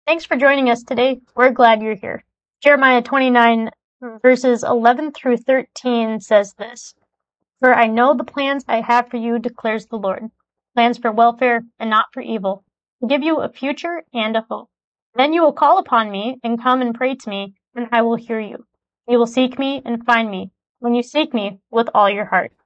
Thanks for joining us today. We're glad you're here. Jeremiah 29 verses 11 through 13 says this, "For I know the plans I have for you, declares the Lord, plans for welfare and not for evil, to give you a future and a hope. Then you will call upon me and come and pray to me, and I will hear you. You will seek me and find me when you seek me with all your heart."